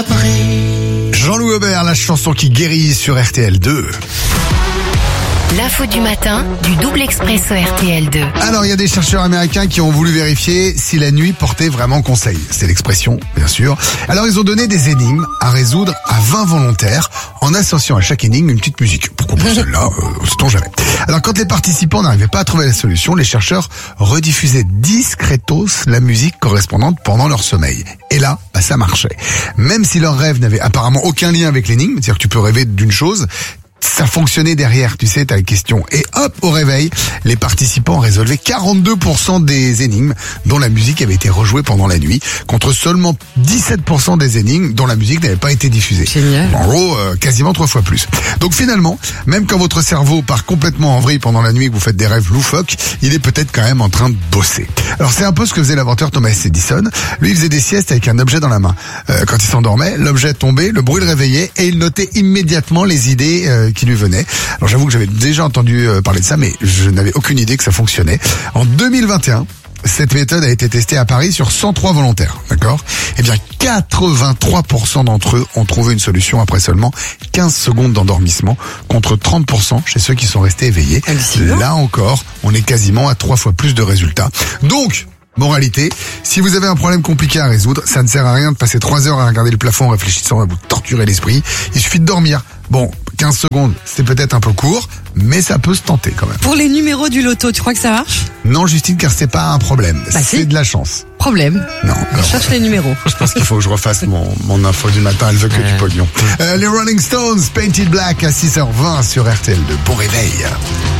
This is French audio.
Jean-Louis Aubert, la chanson qui guérit sur RTL2. L'info du matin du double expresso RTL2. Alors, il y a des chercheurs américains qui ont voulu vérifier si la nuit portait vraiment conseil. C'est l'expression, bien sûr. Alors, ils ont donné des énigmes à résoudre à 20 volontaires en associant à chaque énigme une petite musique. Pourquoi pas celle-là, sait-on jamais. Alors, quand les participants n'arrivaient pas à trouver la solution, les chercheurs rediffusaient discretos la musique correspondante pendant leur sommeil. Et là, ça marchait. Même si leur rêve n'avait apparemment aucun lien avec l'énigme, c'est-à-dire que tu peux rêver d'une chose, ça fonctionnait derrière, tu sais, t'as les questions. Et hop, au réveil, les participants résolvaient 42% des énigmes dont la musique avait été rejouée pendant la nuit, contre seulement 17% des énigmes dont la musique n'avait pas été diffusée. Génial. En gros, quasiment 3 fois plus. Donc finalement, même quand votre cerveau part complètement en vrille pendant la nuit et que vous faites des rêves loufoques, il est peut-être quand même en train de bosser. Alors c'est un peu ce que faisait l'inventeur Thomas Edison. Lui, il faisait des siestes avec un objet dans la main. Quand il s'endormait, l'objet tombait, le bruit le réveillait et il notait immédiatement les idées qui lui venaient. Alors j'avoue que j'avais déjà entendu parler de ça, mais je n'avais aucune idée que ça fonctionnait. En 2021, cette méthode a été testée à Paris sur 103 volontaires, d'accord ? Eh bien, 83% d'entre eux ont trouvé une solution après seulement 15 secondes d'endormissement, contre 30% chez ceux qui sont restés éveillés. Hallucinant. Là encore, on est quasiment à 3 fois plus de résultats. Donc, moralité, si vous avez un problème compliqué à résoudre, ça ne sert à rien de passer 3 heures à regarder le plafond en réfléchissant, à vous torturer l'esprit. Il suffit de dormir. Bon, 15 secondes, c'est peut-être un peu court, mais ça peut se tenter quand même. Pour les numéros du loto, tu crois que ça marche? Non, Justine, car c'est pas un problème. Bah c'est si. de la chance. Problème. Non. On cherche les numéros. Je pense qu'il faut que je refasse mon info du matin. Elle veut que du pognon. Les Rolling Stones, Painted Black à 6h20 sur RTL2. Bon réveil.